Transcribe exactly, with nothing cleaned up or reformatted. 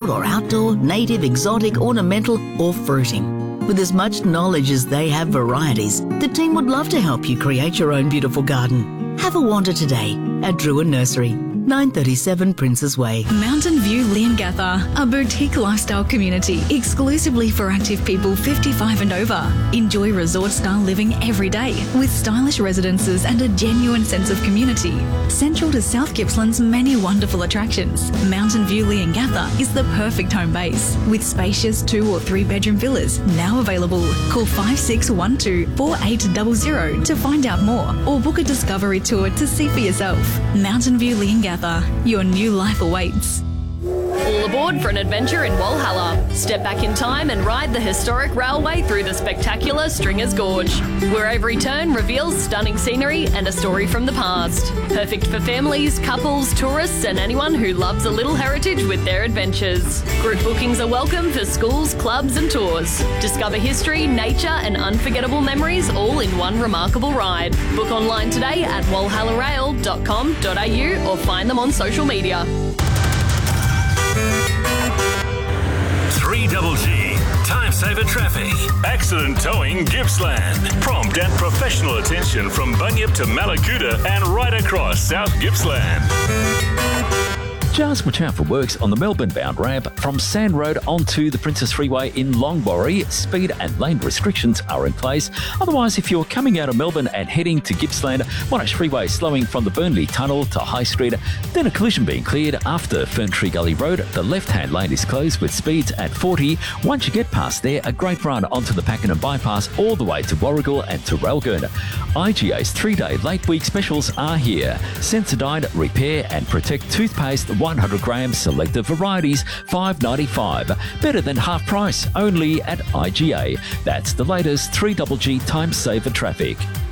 or outdoor, native, exotic, ornamental or fruiting. With as much knowledge as they have varieties, the team would love to help you create your own beautiful garden. Have a wander today at Druin Nursery, nine thirty-seven Princes Way. Mountain View Leongatha, a boutique lifestyle community exclusively for active people fifty-five and over. Enjoy resort-style living every day with stylish residences and a genuine sense of community. Central to South Gippsland's many wonderful attractions, Mountain View Leongatha is the perfect home base with spacious two or three bedroom villas now available. Call five six one two, four eight zero zero to find out more or book a discovery tour to see for yourself. Mountain View Leongatha, your new life awaits. All aboard for an adventure in Walhalla. Step back in time and ride the historic railway through the spectacular Stringers Gorge, where every turn reveals stunning scenery and a story from the past. Perfect for families, couples, tourists and anyone who loves a little heritage with their adventures. Group bookings are welcome for schools, clubs and tours. Discover history, nature and unforgettable memories all in one remarkable ride. Book online today at walhalla rail dot com dot a u or find them on social media. three G G, Time Saver Traffic. Accident Towing Gippsland. Prompt and professional attention from Bunyip to Malakuta and right across South Gippsland. Just watch out for works on the Melbourne-bound ramp from Sand Road onto the Princess Freeway in Longborry. Speed and lane restrictions are in place. Otherwise, if you're coming out of Melbourne and heading to Gippsland, Monash Freeway slowing from the Burnley Tunnel to High Street, then a collision being cleared after Ferntree Gully Road. The left-hand lane is closed with speeds at forty. Once you get past there, a great run onto the Pakenham Bypass all the way to Warragul and to Relgurn. I G A's three-day late week specials are here. Sensodyne Repair and Protect Toothpaste, one hundred grams, selected varieties, five dollars ninety-five. Better than half price, only at I G A. That's the latest three G G Time Saver Traffic.